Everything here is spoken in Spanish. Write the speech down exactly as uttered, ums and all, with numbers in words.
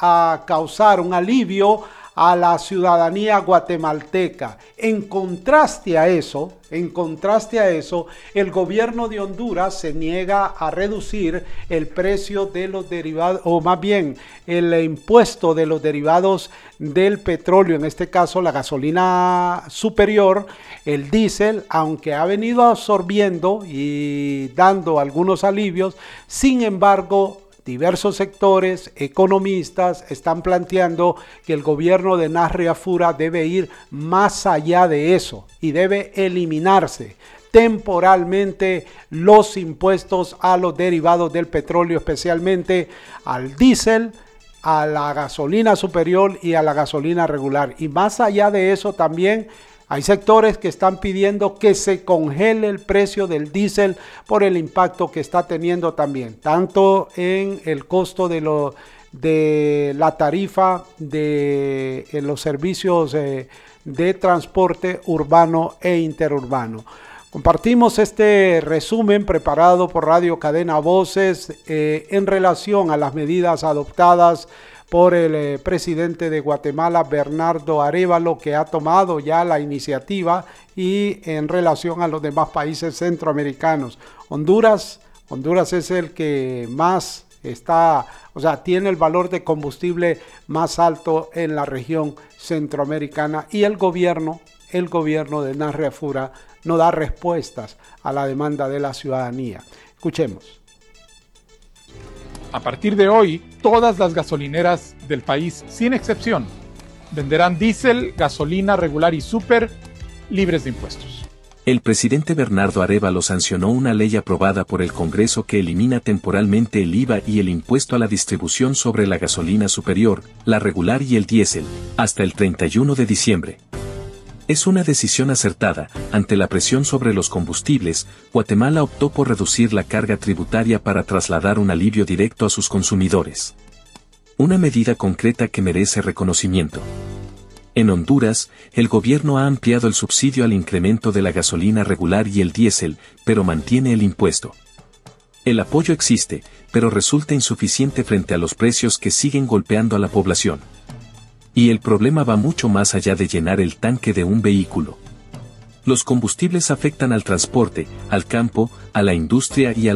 a causar un alivio a la ciudadanía guatemalteca. En contraste a eso, en contraste a eso, el gobierno de Honduras se niega a reducir el precio de los derivados, o más bien el impuesto de los derivados del petróleo, en este caso la gasolina superior, el diésel, aunque ha venido absorbiendo y dando algunos alivios. Sin embargo, diversos sectores, economistas, están planteando que el gobierno de Nasri Afura debe ir más allá de eso y debe eliminarse temporalmente los impuestos a los derivados del petróleo, especialmente al diésel, a la gasolina superior y a la gasolina regular. Y más allá de eso también hay sectores que están pidiendo que se congele el precio del diésel por el impacto que está teniendo también, tanto en el costo de, lo, de la tarifa de en los servicios eh, de transporte urbano e interurbano. Compartimos este resumen preparado por Radio Cadena Voces eh, en relación a las medidas adoptadas por el eh, presidente de Guatemala, Bernardo Arévalo, que ha tomado ya la iniciativa, y en relación a los demás países centroamericanos. Honduras, Honduras es el que más está, o sea, tiene el valor de combustible más alto en la región centroamericana, y el gobierno, el gobierno de Nasri Afura no da respuestas a la demanda de la ciudadanía. Escuchemos. A partir de hoy, todas las gasolineras del país, sin excepción, venderán diésel, gasolina regular y súper libres de impuestos. El presidente Bernardo Arévalo sancionó una ley aprobada por el Congreso que elimina temporalmente el I V A y el impuesto a la distribución sobre la gasolina superior, la regular y el diésel, hasta el treinta y uno de diciembre. Es una decisión acertada. Ante la presión sobre los combustibles, Guatemala optó por reducir la carga tributaria para trasladar un alivio directo a sus consumidores. Una medida concreta que merece reconocimiento. En Honduras, el gobierno ha ampliado el subsidio al incremento de la gasolina regular y el diésel, pero mantiene el impuesto. El apoyo existe, pero resulta insuficiente frente a los precios que siguen golpeando a la población. Y el problema va mucho más allá de llenar el tanque de un vehículo. Los combustibles afectan al transporte, al campo, a la industria y a